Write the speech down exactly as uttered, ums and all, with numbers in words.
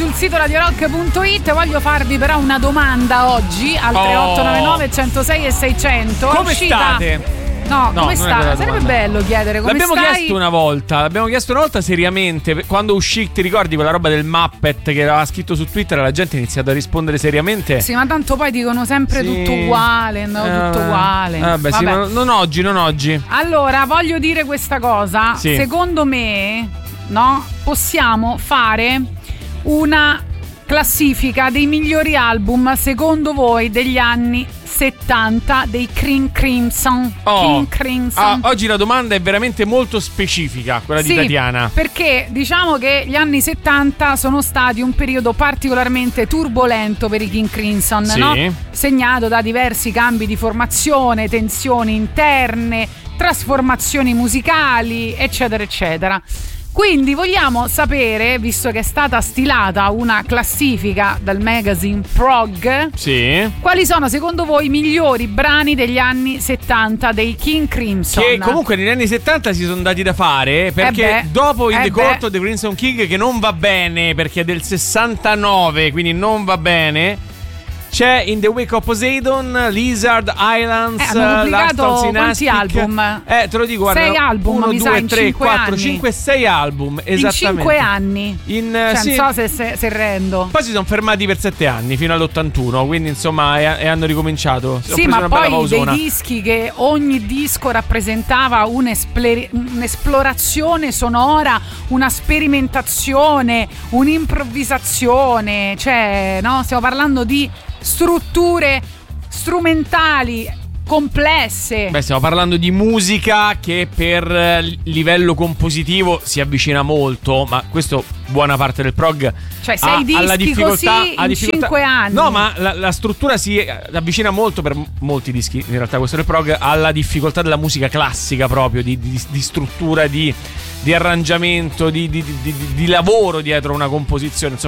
sul sito radio rock punto it. Voglio farvi però una domanda oggi al tre otto nove nove uno zero sei e seicento. Come uscita... state? No, no, come sta? Sarebbe bello chiedere come L'abbiamo stai. chiesto una volta, l'abbiamo chiesto una volta seriamente. Quando uscì, ti ricordi quella roba del Muppet che aveva scritto su Twitter, la gente ha iniziato a rispondere seriamente. Sì, ma tanto poi dicono sempre sì. tutto uguale, no, eh, tutto uguale. Vabbè, vabbè. Sì, ma non oggi, non oggi. Allora, voglio dire questa cosa. Sì. Secondo me, no, possiamo fare una classifica dei migliori album secondo voi degli anni settanta dei King Crimson. Oh, King Crimson. Ah, oggi la domanda è veramente molto specifica, quella sì, di Tatiana. Perché diciamo che gli anni settanta sono stati un periodo particolarmente turbolento per i King Crimson, sì. no? Segnato da diversi cambi di formazione, tensioni interne, trasformazioni musicali, eccetera, eccetera. Quindi vogliamo sapere, visto che è stata stilata una classifica dal magazine Prog, sì. quali sono secondo voi i migliori brani degli anni settanta dei King Crimson? Che comunque negli anni settanta si sono dati da fare, perché eh beh, dopo In eh the beh. Court of the Crimson King, che non va bene perché è del sessantanove, quindi non va bene, c'è In the Wake of Poseidon, Lizard Islands, eh, hanno pubblicato Last quanti album? Eh, te lo dico, guarda, sei album, uno, mi due, sa, in tre, cinque quattro, anni. cinque, sei album, esattamente. In cinque anni. In, cioè, sì. non so se, se, se rendo. Poi si sono fermati per sette anni, fino all'ottantuno, quindi insomma, e, e hanno ricominciato. Sì, ma poi dei dischi che ogni disco rappresentava un'esple- un'esplorazione sonora, una sperimentazione, un'improvvisazione. Cioè, no, stiamo parlando di strutture strumentali complesse. Beh, stiamo parlando di musica che per livello compositivo si avvicina molto, ma questo buona parte del prog. Cioè sei ha, dischi alla difficoltà, così in difficoltà. cinque anni. No, ma la, la struttura si avvicina molto per molti dischi, in realtà questo del prog, alla difficoltà della musica classica proprio, di, di, di struttura, di, di arrangiamento, di, di, di, di lavoro dietro una composizione. Insomma,